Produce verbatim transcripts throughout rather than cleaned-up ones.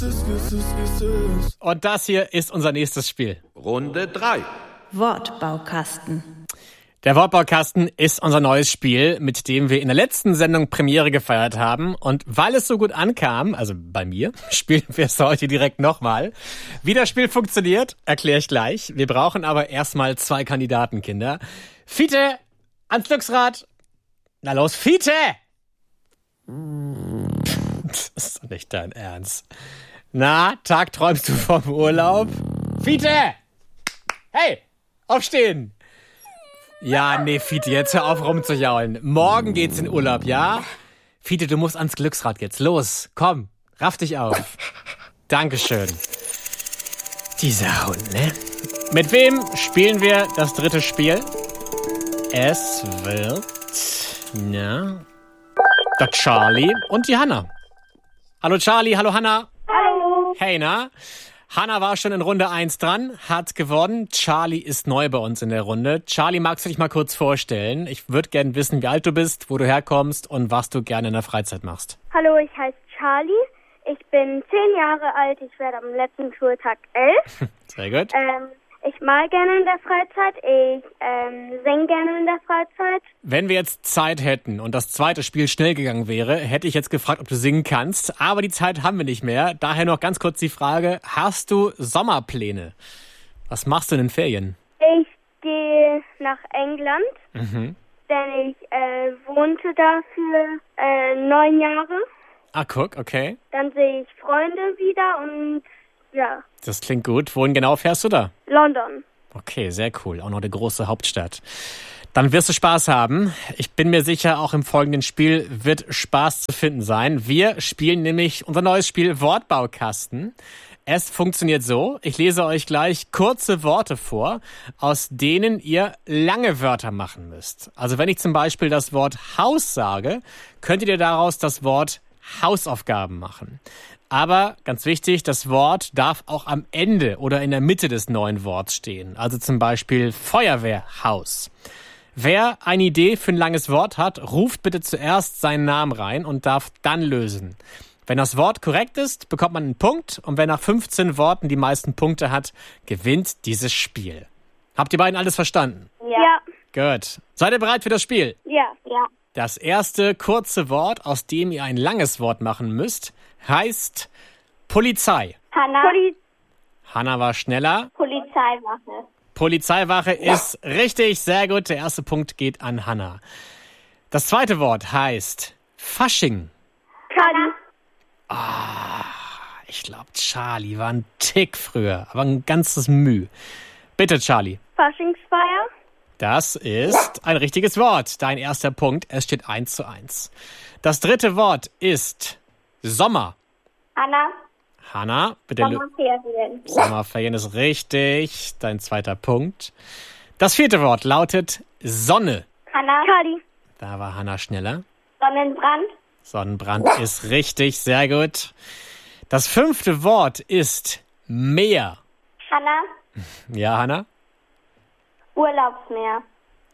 Und das hier ist unser nächstes Spiel. Runde drei. Wortbaukasten. Der Wortbaukasten ist unser neues Spiel, mit dem wir in der letzten Sendung Premiere gefeiert haben. Und weil es so gut ankam, also bei mir, spielen wir es heute direkt nochmal. Wie das Spiel funktioniert, erkläre ich gleich. Wir brauchen aber erstmal zwei Kandidaten, Kinder. Fiete, ans Glücksrad. Na los, Fiete! Das ist doch nicht dein Ernst. Na, Tag träumst du vom Urlaub? Fiete! Hey, aufstehen! Ja, nee, Fiete, jetzt hör auf rumzujaulen. Morgen geht's in Urlaub, ja? Fiete, du musst ans Glücksrad jetzt. Los, komm, raff dich auf. Dankeschön. Dieser Hund, ne? Mit wem spielen wir das dritte Spiel? Es wird... Na... Der Charlie und die Hanna. Hallo Charlie, hallo Hanna. Hallo. Hey, na? Hanna war schon in Runde eins dran, hat gewonnen. Charlie ist neu bei uns in der Runde. Charlie, magst du dich mal kurz vorstellen? Ich würde gerne wissen, wie alt du bist, wo du herkommst und was du gerne in der Freizeit machst. Hallo, ich heiße Charlie. Ich bin zehn Jahre alt. Ich werde am letzten Schultag elf. Sehr gut. Ähm, ich mal gerne in der Freizeit. Ich ähm, singe gerne in der Freizeit. Wenn wir jetzt Zeit hätten und das zweite Spiel schnell gegangen wäre, hätte ich jetzt gefragt, ob du singen kannst. Aber die Zeit haben wir nicht mehr. Daher noch ganz kurz die Frage, hast du Sommerpläne? Was machst du in den Ferien? Ich gehe nach England, Mhm. denn ich äh, wohnte da für äh, neun Jahre. Ah, guck, okay. Dann sehe ich Freunde wieder und ja, Das klingt gut. Wohin genau fährst du da? London. Okay, sehr cool. Auch noch eine große Hauptstadt. Dann wirst du Spaß haben. Ich bin mir sicher, auch im folgenden Spiel wird Spaß zu finden sein. Wir spielen nämlich unser neues Spiel Wortbaukasten. Es funktioniert so, ich lese euch gleich kurze Worte vor, aus denen ihr lange Wörter machen müsst. Also wenn ich zum Beispiel das Wort Haus sage, könntet ihr daraus das Wort Hausaufgaben machen. Aber ganz wichtig, das Wort darf auch am Ende oder in der Mitte des neuen Worts stehen. Also zum Beispiel Feuerwehrhaus. Wer eine Idee für ein langes Wort hat, ruft bitte zuerst seinen Namen rein und darf dann lösen. Wenn das Wort korrekt ist, bekommt man einen Punkt. Und wer nach fünfzehn Worten die meisten Punkte hat, gewinnt dieses Spiel. Habt ihr beiden alles verstanden? Ja. Gut. Seid ihr bereit für das Spiel? Ja. Ja. Das erste kurze Wort, aus dem ihr ein langes Wort machen müsst, heißt Polizei. Hanna. Poli- Hanna war schneller. Polizeiwache. Polizeiwache ist richtig, sehr gut. Der erste Punkt geht an Hanna. Das zweite Wort heißt Fasching. Charlie. Ich glaube, Charlie war ein Tick früher, aber ein ganzes Müh. Bitte, Charlie. Faschingsfeier. Das ist ein richtiges Wort. Dein erster Punkt. Es steht eins zu eins. Das dritte Wort ist Sommer. Hanna. Hanna, bitte. lö- Sommerferien. Sommerferien ist richtig. Dein zweiter Punkt. Das vierte Wort lautet Sonne. Hanna. Charlie. Da war Hanna schneller. Sonnenbrand. Sonnenbrand ist richtig. Sehr gut. Das fünfte Wort ist Meer. Hanna. Ja, Hanna? Urlaubsmeer.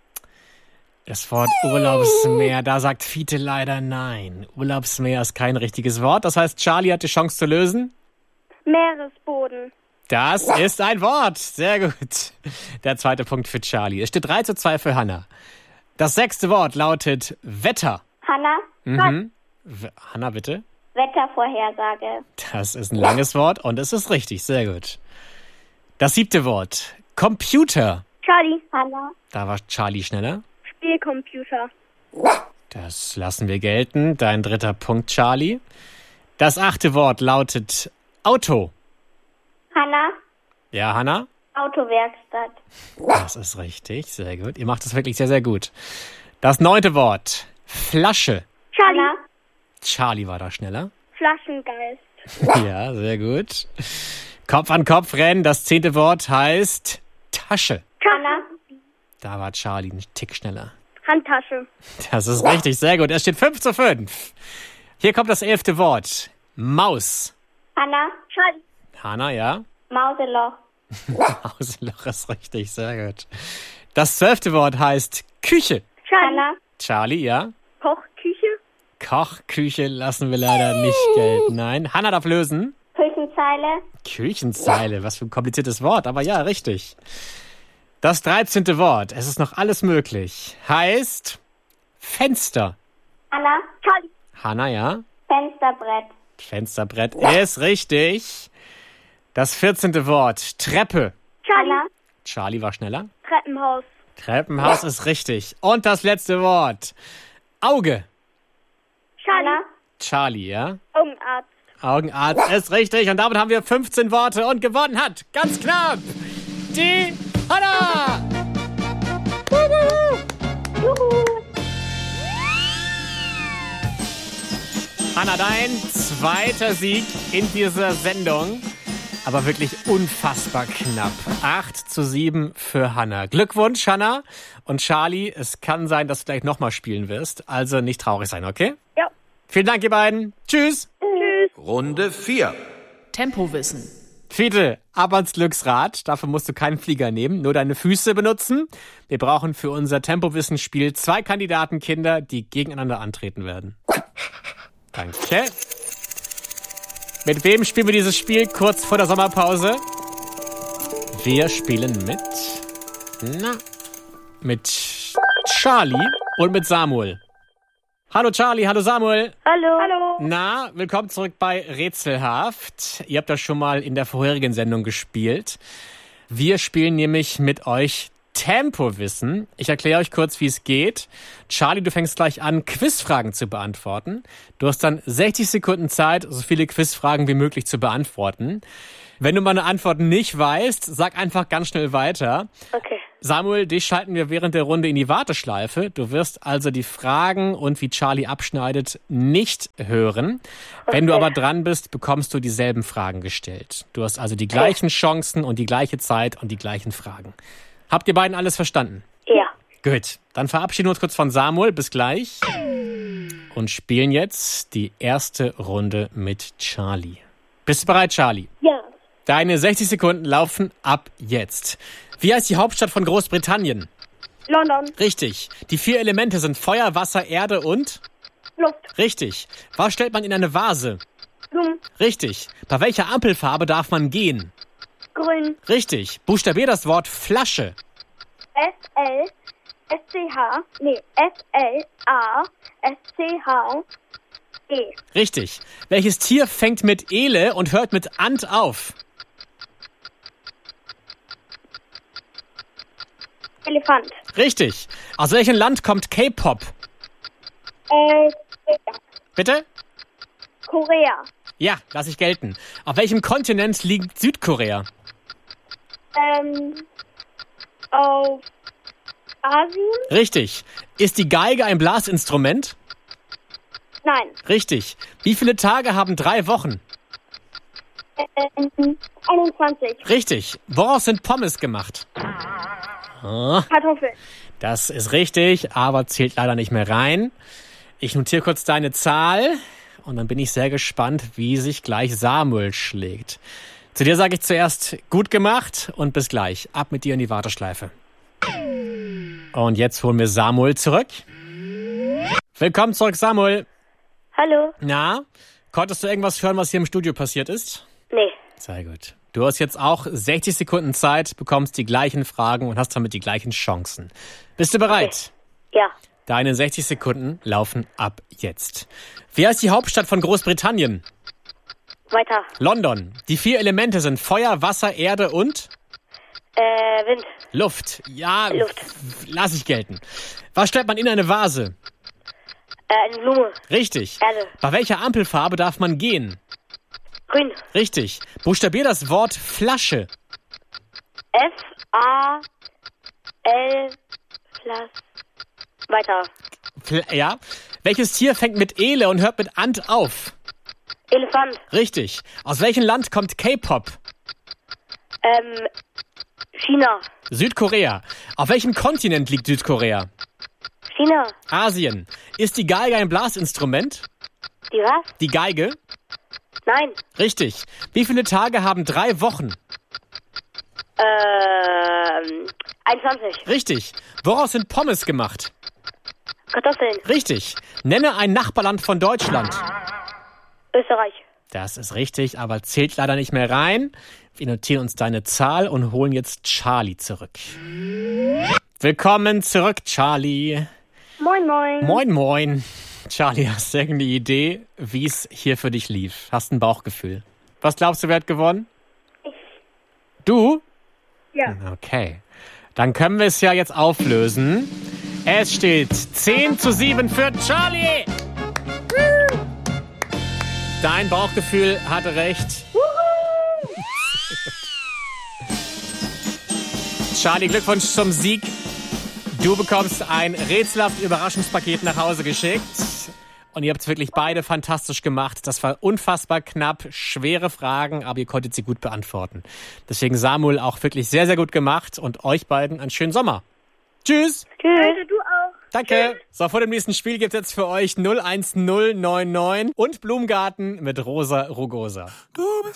Das Wort Urlaubsmeer, da sagt Fiete leider nein. Urlaubsmeer ist kein richtiges Wort. Das heißt, Charlie hat die Chance zu lösen. Meeresboden. Das ist ein Wort. Sehr gut. Der zweite Punkt für Charlie. Es steht drei zu zwei für Hanna. Das sechste Wort lautet Wetter. Hanna. Mhm. W- Hanna, bitte. Wettervorhersage. Das ist ein langes Wort und es ist richtig. Sehr gut. Das siebte Wort. Computer. Charlie. Hanna. Da war Charlie schneller. Spielcomputer. Das lassen wir gelten. Dein dritter Punkt, Charlie. Das achte Wort lautet Auto. Hanna. Ja, Hanna? Autowerkstatt. Das ist richtig. Sehr gut. Ihr macht es wirklich sehr, sehr gut. Das neunte Wort. Flasche. Charlie. Hanna. Charlie war da schneller. Flaschengeist. Ja, sehr gut. Kopf an Kopf rennen. Das zehnte Wort heißt Tasche. Hanna. Da war Charlie ein Tick schneller. Handtasche. Das ist richtig. Sehr gut. Es steht fünf zu fünf. Hier kommt das elfte Wort. Maus. Hanna. Charlie. Hanna, ja? Mauseloch. Mauseloch ist richtig. Sehr gut. Das zwölfte Wort heißt Küche. Charlie. Hanna. Charlie, ja? Kochküche. Kochküche lassen wir leider nicht gelten. Nein. Hanna darf lösen. Küchenzeile. Küchenzeile, was für ein kompliziertes Wort, aber ja, richtig. Das dreizehnte Wort, es ist noch alles möglich, heißt Fenster. Anna. Charlie. Hanna, ja? Fensterbrett. Fensterbrett ist richtig. Das vierzehnte Wort, Treppe. Charlie. Anna. Charlie war schneller. Treppenhaus. Treppenhaus ist richtig. Und das letzte Wort, Auge. Charlie. Charlie, ja? Augenarzt. Augenarzt ist richtig. Und damit haben wir fünfzehn Worte und gewonnen hat, ganz knapp, die Hanna. Juhu. Hanna, dein zweiter Sieg in dieser Sendung. Aber wirklich unfassbar knapp. acht zu sieben für Hanna. Glückwunsch, Hanna. Und Charlie, es kann sein, dass du gleich nochmal spielen wirst. Also nicht traurig sein, okay? Ja. Vielen Dank, ihr beiden. Tschüss. Tschüss. Runde vier. Tempowissen. Fiete, ab ans Glücksrad. Dafür musst du keinen Flieger nehmen, nur deine Füße benutzen. Wir brauchen für unser Tempowissen-Spiel zwei Kandidatenkinder, die gegeneinander antreten werden. Danke. Mit wem spielen wir dieses Spiel kurz vor der Sommerpause? Wir spielen mit... Na, mit Charlie und mit Samuel. Hallo Charlie, hallo Samuel. Hallo. Hallo. Na, willkommen zurück bei Rätselhaft. Ihr habt das schon mal in der vorherigen Sendung gespielt. Wir spielen nämlich mit euch Tempowissen. Ich erkläre euch kurz, wie es geht. Charlie, du fängst gleich an, Quizfragen zu beantworten. Du hast dann sechzig Sekunden Zeit, so viele Quizfragen wie möglich zu beantworten. Wenn du meine Antworten nicht weißt, sag einfach ganz schnell weiter. Okay. Samuel, dich schalten wir während der Runde in die Warteschleife. Du wirst also die Fragen und wie Charlie abschneidet nicht hören. Wenn okay. du aber dran bist, bekommst du dieselben Fragen gestellt. Du hast also die gleichen okay. Chancen und die gleiche Zeit und die gleichen Fragen. Habt ihr beiden alles verstanden? Ja. Gut, dann verabschieden wir uns kurz von Samuel. Bis gleich. Und spielen jetzt die erste Runde mit Charlie. Bist du bereit, Charlie? Ja. Deine sechzig Sekunden laufen ab jetzt. Wie heißt die Hauptstadt von Großbritannien? London. Richtig. Die vier Elemente sind Feuer, Wasser, Erde und? Luft. Richtig. Was stellt man in eine Vase? Blumen. Richtig. Bei welcher Ampelfarbe darf man gehen? Grün. Richtig. Buchstabier das Wort Flasche. S L S C H. Nee, S L A S C H E. Richtig. Welches Tier fängt mit Ele und hört mit Ant auf? Elefant. Richtig. Aus welchem Land kommt K-Pop? Äh, Bitte? Korea. Ja, lass ich gelten. Auf welchem Kontinent liegt Südkorea? Ähm, auf Asien? Richtig. Ist die Geige ein Blasinstrument? Nein. Richtig. Wie viele Tage haben drei Wochen? Ähm, einundzwanzig. Richtig. Woraus sind Pommes gemacht? Oh, Kartoffeln. das ist richtig, aber zählt leider nicht mehr rein. Ich notiere kurz deine Zahl und dann bin ich sehr gespannt, wie sich gleich Samuel schlägt. Zu dir sage ich zuerst gut gemacht und bis gleich. Ab mit dir in die Warteschleife. Und jetzt holen wir Samuel zurück. Willkommen zurück, Samuel. Hallo. Na, konntest du irgendwas hören, was hier im Studio passiert ist? Nee. Sehr gut. Du hast jetzt auch sechzig Sekunden Zeit, bekommst die gleichen Fragen und hast damit die gleichen Chancen. Bist du bereit? Okay. Ja. Deine sechzig Sekunden laufen ab jetzt. Wie heißt die Hauptstadt von Großbritannien? Weiter. London. Die vier Elemente sind Feuer, Wasser, Erde und? Äh, Wind. Luft. Ja, Luft. lass ich gelten. Was stellt man in eine Vase? Äh, eine Blume. Richtig. Erde. Bei welcher Ampelfarbe darf man gehen? Grün. Richtig. Buchstabier das Wort Flasche. F A L Plus. Weiter. Fl- ja. Welches Tier fängt mit Ele und hört mit Ant auf? Elefant. Richtig. Aus welchem Land kommt K-Pop? Ähm, China. Südkorea. Auf welchem Kontinent liegt Südkorea? China. Asien. Ist die Geige ein Blasinstrument? Die was? Die Geige? Nein. Richtig. Wie viele Tage haben drei Wochen? Ähm, einundzwanzig. Richtig. Woraus sind Pommes gemacht? Kartoffeln. Richtig. Nenne ein Nachbarland von Deutschland. Österreich. Das ist richtig, aber zählt leider nicht mehr rein. Wir notieren uns deine Zahl und holen jetzt Charlie zurück. Willkommen zurück, Charlie. Moin, moin. Moin, moin. Charlie, hast du irgendeine Idee, wie es hier für dich lief? Hast ein Bauchgefühl? Was glaubst du, wer hat gewonnen? Ich. Du? Ja. Okay. Dann können wir es ja jetzt auflösen. Es steht zehn zu sieben für Charlie. Dein Bauchgefühl hatte recht. Charlie, Glückwunsch zum Sieg. Du bekommst ein rätselhaftes Überraschungspaket nach Hause geschickt. Und ihr habt es wirklich beide fantastisch gemacht. Das war unfassbar knapp, schwere Fragen, aber ihr konntet sie gut beantworten. Deswegen, Samuel, auch wirklich sehr, sehr gut gemacht. Und euch beiden einen schönen Sommer. Tschüss. Tschüss. Danke, du auch. Danke. So, vor dem nächsten Spiel gibt's jetzt für euch null eins null neun neun und Blumengarten mit Rosa Rugosa. Du bist